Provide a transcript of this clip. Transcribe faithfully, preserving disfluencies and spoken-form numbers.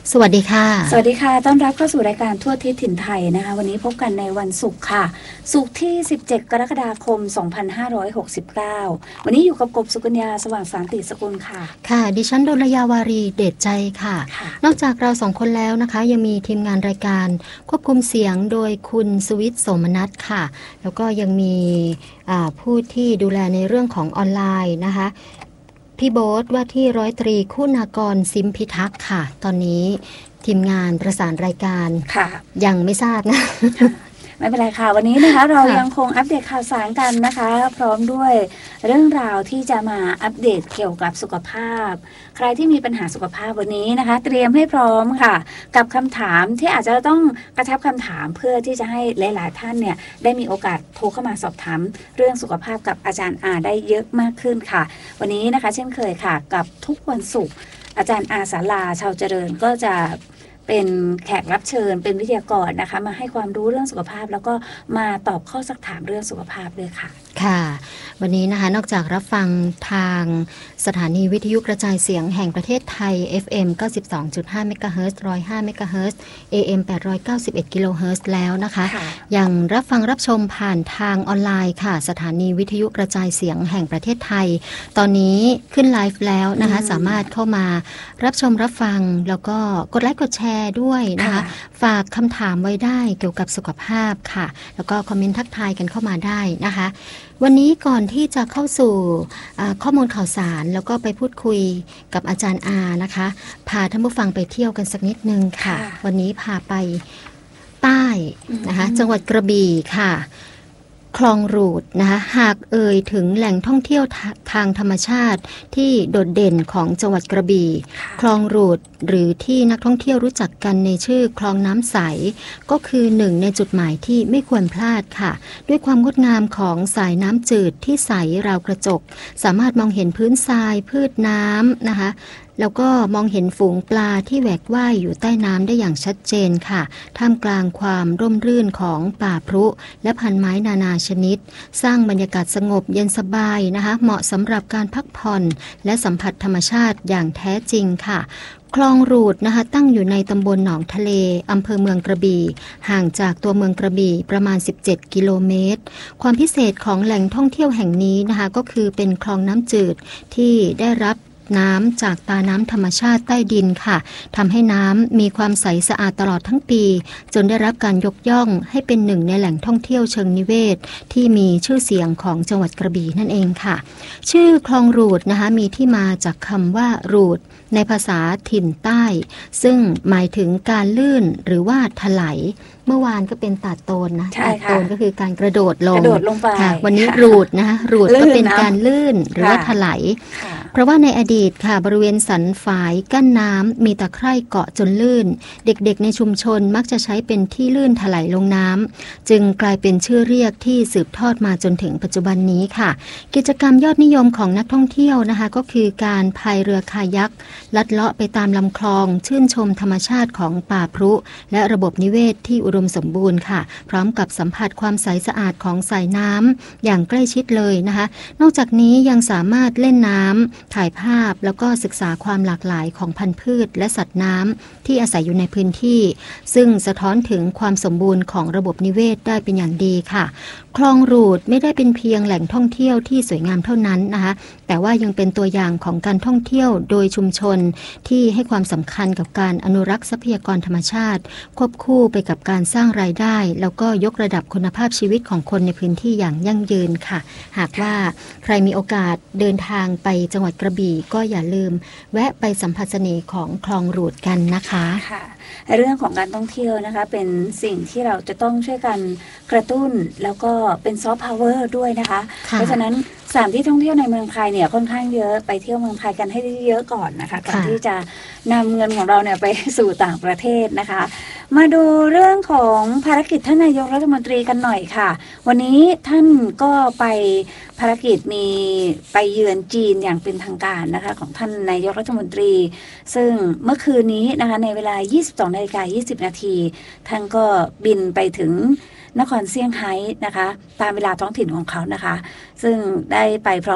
สวัสดีค่ะสวัสดีค่ะต้อนรับเข้าสู่รายการทั่วทิศถิ่นไทยนะคะวันนี้พบกันในวันศุกร์ค่ะศุกร์ที่สิบเจ็ดกรกฎาคมสองพันห้าร้อยหกสิบเก้าวันนี้อยู่กับกบสุกัญญาสว่างสารติสกุลค่ะค่ะดิฉันดลยาวารีเดชใจค่ะนอกจากเราสองคนแล้วนะคะยังมีทีมงานรายการควบคุมเสียงโดยคุณสวิทย์โสมนัสค่ะแล้วก็ยังมีผู้ที่ดูแลในเรื่องของออนไลน์นะคะพี่โบ๊ทว่าที่ร้อยตรีคุณากรซิมพิทักษ์ค่ะตอนนี้ทีมงานประสานรายการยังไม่ทราบนะไม่เป็นไรค่ะวันนี้นะคะเรายังคงอัปเดตข่าวสารกันนะคะพร้อมด้วยเรื่องราวที่จะมาอัปเดตเกี่ยวกับสุขภาพใครที่มีปัญหาสุขภาพวันนี้นะคะเตรียมให้พร้อมค่ะกับคำถามที่อาจจะต้องกระชับคำถามเพื่อที่จะให้หลายๆท่านเนี่ยได้มีโอกาสโทรเข้ามาสอบถามเรื่องสุขภาพกับอาจารย์อาได้เยอะมากขึ้นค่ะวันนี้นะคะเช่นเคยค่ะกับทุกวันศุกร์อาจารย์อาศาลาชาวเจริญก็จะเป็นแขกรับเชิญเป็นวิทยากรนะคะมาให้ความรู้เรื่องสุขภาพแล้วก็มาตอบข้อซักถามเรื่องสุขภาพด้วยค่ะค่ะวันนี้นะคะนอกจากรับฟังทางสถานีวิทยุกระจายเสียงแห่งประเทศไทย เอฟ เอ็ม เก้าสิบสองจุดห้า เมกะเฮิรตซ์ หนึ่งร้อยห้า เมกะเฮิรตซ์ เอ เอ็ม แปดร้อยเก้าสิบเอ็ด กิโลเฮิรตซ์แล้วนะคะยังรับฟังรับชมผ่านทางออนไลน์ค่ะสถานีวิทยุกระจายเสียงแห่งประเทศไทยตอนนี้ขึ้นไลฟ์แล้วนะคะสามารถเข้ามารับชมรับฟังแล้วก็กดไลค์กดแชร์ด้วยนะคะฝากคำถามไว้ได้เกี่ยวกับสุขภาพค่ะแล้วก็คอมเมนต์ทักทายกันเข้ามาได้นะคะวันนี้ก่อนที่จะเข้าสู่ข้อมูลข่าวสารแล้วก็ไปพูดคุยกับอาจารย์อานะคะพาท่านผู้ฟังไปเที่ยวกันสักนิดนึงค่ะวันนี้พาไปใต้นะคะจังหวัดกระบี่ค่ะคลองรูดนะคะหากเอ่ยถึงแหล่งท่องเที่ยวทางธรรมชาติที่โดดเด่นของจังหวัดกระบี่คลองรูดหรือที่นักท่องเที่ยวรู้จักกันในชื่อคลองน้ำใสก็คือหนึ่งในจุดหมายที่ไม่ควรพลาดค่ะด้วยความงดงามของสายน้ำจืดที่ใสราวกระจกสามารถมองเห็นพื้นทรายพืชน้ำนะคะแล้วก็มองเห็นฝูงปลาที่แหวกว่ายอยู่ใต้น้ำได้อย่างชัดเจนค่ะท่ามกลางความร่มรื่นของป่าพรุและพันไม้นานาชนิดสร้างบรรยากาศสงบเย็นสบายนะคะเหมาะสำหรับการพักผ่อนและสัมผัสธรรมชาติอย่างแท้จริงค่ะคลองรูดนะคะตั้งอยู่ในตำบลหนองทะเลอำเภอเมืองกระบี่ห่างจากตัวเมืองกระบี่ประมาณสิบเจ็ดกิโลเมตรความพิเศษของแหล่งท่องเที่ยวแห่งนี้นะคะก็คือเป็นคลองน้ำจืดที่ได้รับน้ำจากตาน้ำธรรมชาติใต้ดินค่ะทำให้น้ำมีความใสสะอาดตลอดทั้งปีจนได้รับการยกย่องให้เป็นหนึ่งในแหล่งท่องเที่ยวเชิงนิเวศที่มีชื่อเสียงของจังหวัดกระบี่นั่นเองค่ะชื่อคลองรูดนะคะมีที่มาจากคำว่ารูดในภาษาถิ่นใต้ซึ่งหมายถึงการลื่นหรือว่าถลายเมื่อวานก็เป็นตาดโตนนะตาดโตนก็คือการกระโดดลงกระโดดลงไปวันนี้รูดนะคะรูดก็เป็นการลื่นหรือว่าถลายเพราะว่าในอดีตค่ะบริเวณสันฝายกั้นน้ำมีตะไคร่เกาะจนลื่นเด็กๆในชุมชนมักจะใช้เป็นที่ลื่นถลายลงน้ำจึงกลายเป็นชื่อเรียกที่สืบทอดมาจนถึงปัจจุบันนี้ค่ะกิจกรรมยอดนิยมของนักท่องเที่ยวนะคะก็คือการพายเรือคายักลัดเลาะไปตามลำคลองชื่นชมธรรมชาติของป่าพรุและระบบนิเวศที่อุดมสมบูรณ์ค่ะพร้อมกับสัมผัสความใสสะอาดของสายน้ำอย่างใกล้ชิดเลยนะคะนอกจากนี้ยังสามารถเล่นน้ำถ่ายภาพแล้วก็ศึกษาความหลากหลายของพันธุ์พืชและสัตว์น้ำที่อาศัยอยู่ในพื้นที่ซึ่งสะท้อนถึงความสมบูรณ์ของระบบนิเวศได้เป็นอย่างดีค่ะคลองรูดไม่ได้เป็นเพียงแหล่งท่องเที่ยวที่สวยงามเท่านั้นนะคะแต่ว่ายังเป็นตัวอย่างของการท่องเที่ยวโดยชุมชนที่ให้ความสำคัญกับการอนุรักษ์ทรัพยากรธรรมชาติควบคู่ไปกับการสร้างรายได้แล้วก็ยกระดับคุณภาพชีวิตของคนในพื้นที่อย่างยั่งยืนค่ะหากว่าใครมีโอกาสเดินทางไปจังหวัดกระบี่ก็อย่าลืมแวะไปสัมผัสเสน่ห์ของคลองรูดกันนะคะค่ะเรื่องของการท่องเที่ยวนะคะเป็นสิ่งที่เราจะต้องช่วยกันกระตุ้นแล้วก็เป็นซอฟต์พาวเวอร์ด้วยนะคะเพราะฉะนั้นสถานที่ท่องเที่ยวในเมืองไทยเนี่ยค่อนข้างเยอะไปเที่ยวเมืองไทยกันให้เยอะก่อนนะคะก่อนที่จะนำเงินของเราเนี่ยไปสู่ต่างประเทศนะคะมาดูเรื่องของภารกิจท่านนายกรัฐมนตรีกันหน่อยค่ะวันนี้ท่านก็ไปภารกิจมีไปเยือนจีนอย่างเป็นทางการนะคะของท่านนายกรัฐมนตรีซึ่งเมื่อคืนนี้นะคะในเวลา ยี่สิบสองนาฬิกายี่สิบ นาทีท่านก็บินไปถึงนครเซี่ยงไฮ้นะคะตามเวลาท้องถิ่นของเขานะคะซึ่งได้ไปพร้อม